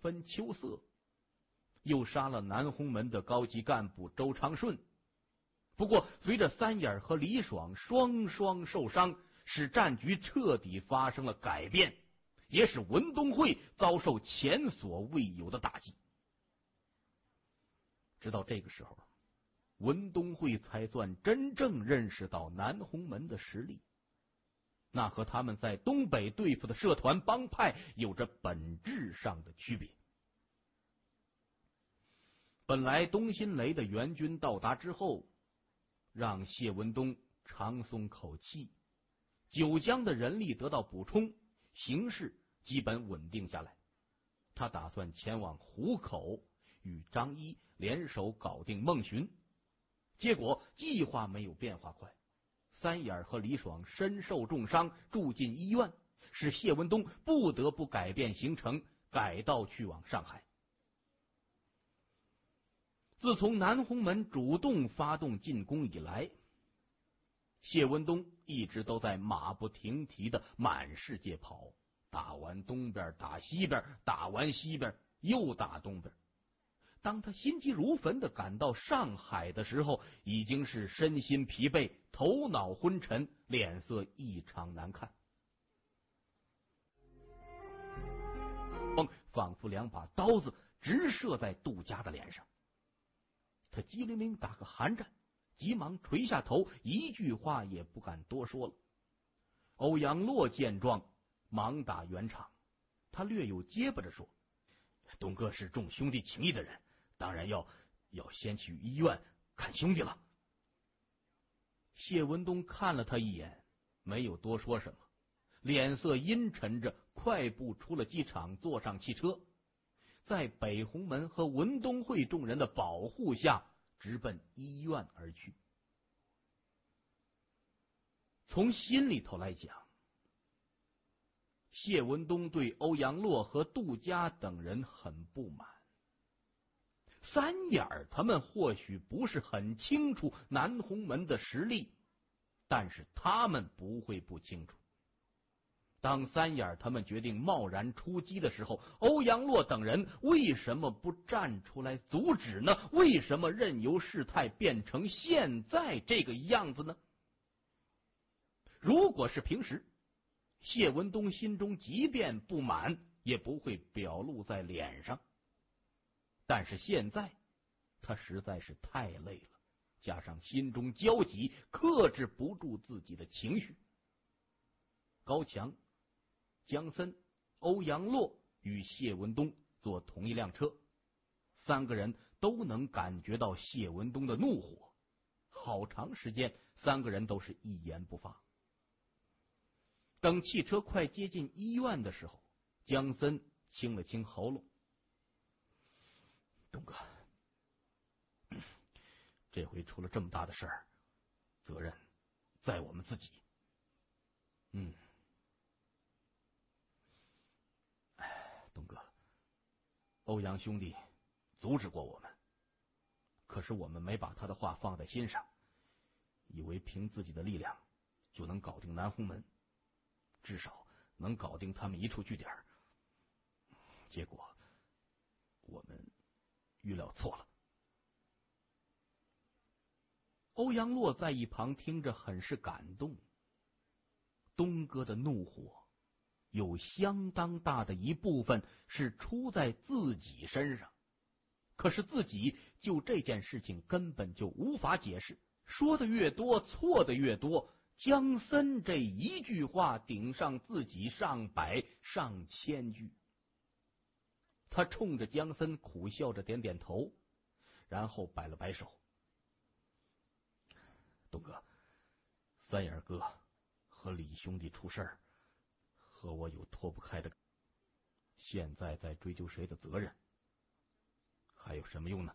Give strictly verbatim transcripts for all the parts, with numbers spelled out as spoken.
分秋色，又杀了南红门的高级干部周长顺。不过随着三眼和李爽双双受伤，使战局彻底发生了改变，也使文东会遭受前所未有的打击。直到这个时候，文东会才算真正认识到南红门的实力，那和他们在东北对付的社团帮派有着本质上的区别。本来东辛雷的援军到达之后，让谢文东长松口气，九江的人力得到补充，形势基本稳定下来。他打算前往湖口与张一联手搞定孟寻，结果计划没有变化快，三眼和李爽身受重伤住进医院，使谢文东不得不改变行程，改道去往上海。自从南红门主动发动进攻以来，谢文东一直都在马不停蹄的满世界跑，打完东边打西边，打完西边又打东边。当他心急如焚的赶到上海的时候，已经是身心疲惫，头脑昏沉，脸色异常难看，仿佛两把刀子直射在杜家的脸上。他机灵灵打个寒战，急忙垂下头，一句话也不敢多说了。欧阳洛见状忙打圆场，他略有结巴着说：东哥是重兄弟情谊的人，当然要要先去医院看兄弟了。谢文东看了他一眼，没有多说什么，脸色阴沉着，快步出了机场，坐上汽车，在北红门和文东会众人的保护下，直奔医院而去。从心里头来讲，谢文东对欧阳洛和杜家等人很不满。三眼儿他们或许不是很清楚南红门的实力，但是他们不会不清楚。当三眼他们决定贸然出击的时候，欧阳洛等人为什么不站出来阻止呢？为什么任由事态变成现在这个样子呢？如果是平时，谢文东心中即便不满，也不会表露在脸上。但是现在他实在是太累了，加上心中焦急，克制不住自己的情绪。高强、江森、欧阳洛与谢文东坐同一辆车，三个人都能感觉到谢文东的怒火。好长时间，三个人都是一言不发。等汽车快接近医院的时候，江森清了清喉咙：东哥，这回出了这么大的事儿，责任在我们自己。嗯，哎，东哥，欧阳兄弟阻止过我们，可是我们没把他的话放在心上，以为凭自己的力量就能搞定南红门，至少能搞定他们一处据点。结果我们预料错了。欧阳洛在一旁听着很是感动。东哥的怒火有相当大的一部分是出在自己身上，可是自己就这件事情根本就无法解释，说的越多错的越多。江森这一句话顶上自己上百上千句。他冲着江森苦笑着点点头，然后摆了摆手：东哥，三眼哥和李兄弟出事儿，和我有脱不开的，现在在追究谁的责任，还有什么用呢？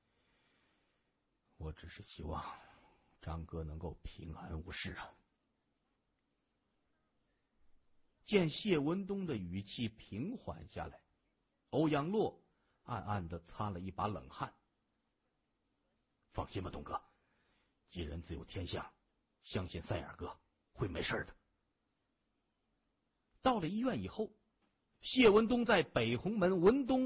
我只是希望张哥能够平安无事啊。见谢文东的语气平缓下来，欧阳洛暗暗的擦了一把冷汗。放心吧，东哥，吉人自有天相，相信三眼哥会没事的。到了医院以后，谢文东在北红门文东